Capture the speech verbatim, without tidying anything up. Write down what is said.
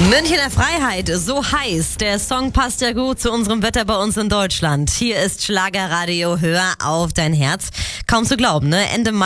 Münchener Freiheit, so heiß. Der Song passt ja gut zu unserem Wetter bei uns in Deutschland. Hier ist Schlagerradio, hör auf dein Herz. Kaum zu glauben, ne? Ende Mai